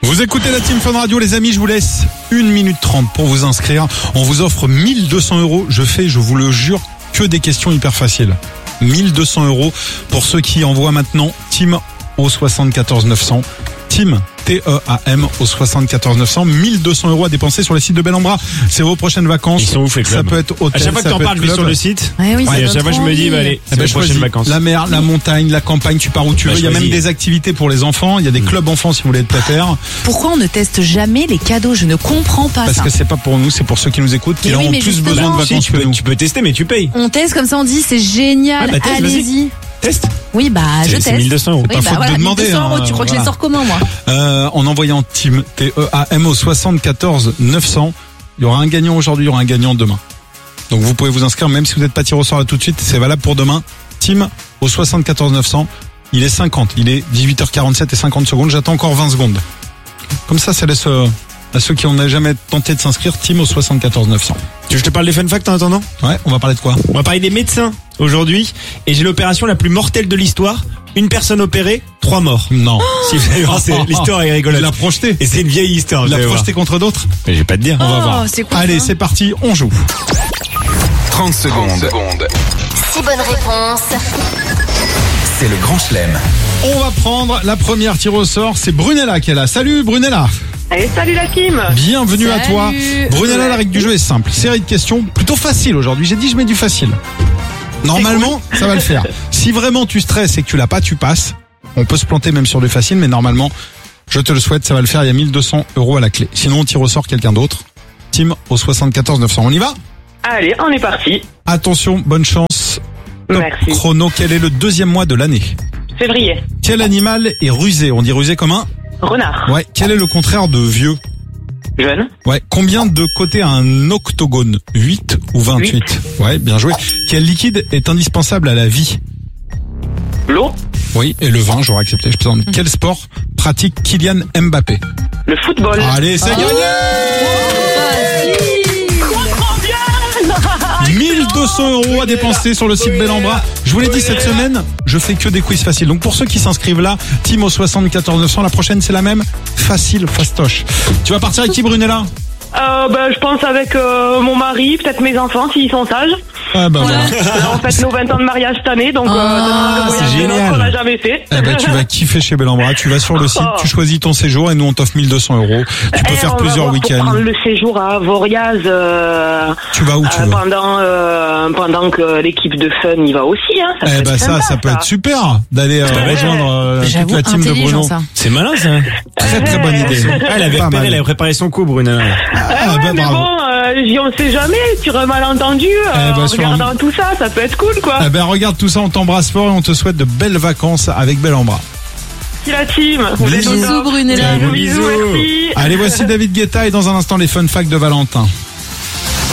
Vous écoutez la Team Fun Radio, les amis, je vous laisse 1 minute 30 pour vous inscrire. On vous offre 1200 €. Je vous le jure, que des questions hyper faciles. 1200 € pour ceux qui envoient maintenant Team au 74 900. Team TEAM au 74 900. 1200 € à dépenser sur les sites de Bel-en-Bras. C'est vos prochaines vacances. Ils sont ouf les clubs. Ça peut être hôtel. À chaque fois que t'en parles, je vais sur le site. Ouais, oui, Et à chaque fois, je me dis, allez, c'est les prochaines vacances. La mer, la montagne, la campagne, tu pars où tu veux. Il y a même des activités pour les enfants. Il y a des clubs enfants si vous voulez être pépère. Pourquoi on ne teste jamais les cadeaux? Je ne comprends pas Parce ça. que c'est pas pour nous, c'est pour ceux qui nous écoutent, qui Mais oui, ont mais plus justement, besoin de vacances que nous. Tu peux tester, mais tu payes. On teste comme ça, on dit c'est génial, Ah, bah, teste, allez-y. Teste. Oui, bah je teste. C'est 1200 €. Oui, Pas faute de demander, 1200 €, tu crois que je les voilà. sors comment, moi? En envoyant Team TEAM au 74 900, il y aura un gagnant aujourd'hui, il y aura un gagnant demain. Donc vous pouvez vous inscrire même si vous n'êtes pas tiré au sort là tout de suite, c'est valable pour demain. Team au 74 900, il est 50, il est 18h47 et 50 secondes, j'attends encore 20 secondes. Comme ça laisse à ceux qui n'ont jamais tenté de s'inscrire, Team au 74 900. Tu veux que je te parle des fun facts en attendant? Ouais, on va parler de quoi? On va parler des médecins aujourd'hui. Et j'ai l'opération la plus mortelle de l'histoire. Une personne opérée, 3 morts. Non. Si vous allez voir, l'histoire est rigolote. Il l'a projeté. Et c'est une vieille histoire. Il vous l'a allez voir. projeté contre d'autres? Mais je vais pas te dire. On va voir. C'est quoi, Allez, ça c'est parti, on joue. 30 secondes. 6 bonnes réponses. C'est le Grand Chelem. On va prendre la première tir au sort, c'est Brunella qui est là. Salut Brunella. Allez, salut la team. Bienvenue à Salut. toi. Brunella, la règle du jeu est simple. Série de questions plutôt faciles aujourd'hui. J'ai dit je mets du facile. Normalement, ça va le faire. Si vraiment tu stresses et que tu l'as pas, tu passes. On peut se planter même sur du facile, mais normalement, je te le souhaite, ça va le faire. Il y a 1200 € à la clé. Sinon, on tire au sort quelqu'un d'autre. Team au 74 900. On y va? Allez, on est parti. Attention, bonne chance. Top Merci. chrono. Quel est le deuxième mois de l'année? Février. Quel animal est rusé? On dit rusé comme un? Renard. Ouais. Quel est le contraire de vieux? Jeune. Ouais. Combien de côtés a un octogone? 8 ou 28? Ouais, bien joué. Quel liquide est indispensable à la vie? L'eau. Oui, et le vin, j'aurais accepté. Je plaisante. Quel sport pratique Kylian Mbappé? Le football. Allez, c'est gagné! 1200 € à dépenser sur le site Bel-en-Bras. Je vous l'ai dit, cette semaine, je fais que des quiz faciles. Donc pour ceux qui s'inscrivent là, Team au 74 900, la prochaine c'est la même. Facile, fastoche. Tu vas partir avec qui, Brunella? Je pense avec mon mari, peut-être mes enfants s'ils sont sages. Ah bah voilà. On fête nos 20 ans de mariage cette année, donc le voyage c'est de noces génial. qu'on n'a jamais fait. Eh ben, tu vas kiffer chez Bel-en-Bras. Tu vas sur le site, tu choisis ton séjour et nous on t'offre 1200 €. Tu peux faire plusieurs Pour week-ends. prendre le séjour à Voriaz Tu vas où tu veux. pendant que l'équipe de Fun y va aussi. Hein. Eh ben ça peut être super d'aller rejoindre toute J'avoue, la team de intelligent Bruno. ça. C'est malin, ça. Très très bonne idée. Ah, elle avait Pas repéré, mal. elle avait préparé son coup, Brunella. Ah, Ouais, bah, mais bravo. bon, on sait jamais, sur un malentendu, ben, en sur regardant tout ça, ça peut être cool, quoi. Eh ben regarde tout ça, on t'embrasse fort et on te souhaite de belles vacances avec Bel-en-Bras. Merci la team. Vous êtes Bisous. au top. Bisous, Brunella. Bisous, merci. Allez, voici David Guetta et dans un instant les fun facts de Valentin.